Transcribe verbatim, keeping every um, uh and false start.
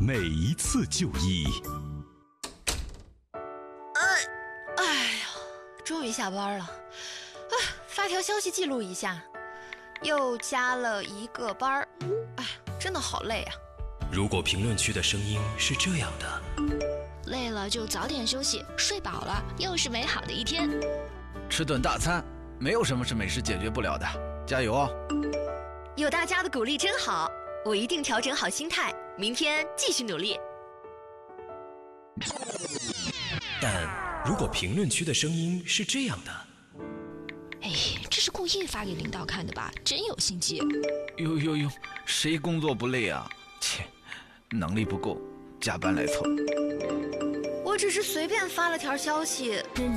每一次就医。 哎，哎呀，终于下班了。啊，发条消息记录一下，又加了一个班儿。哎，真的好累啊。 如果评论区的声音是这样的， 累了就早点休息，睡饱了又是美好的一天。 吃顿大餐，没有什么是美食解决不了的，加油哦！ 有大家的鼓励真好，我一定调整好心态，明天继续努力。 但如果评论区的声音是这样的， 哎，这是故意发给领导看的吧？真有心机。 呦呦呦，谁工作不累啊？切，能力不够，加班来凑。 我只是随便发了条消息。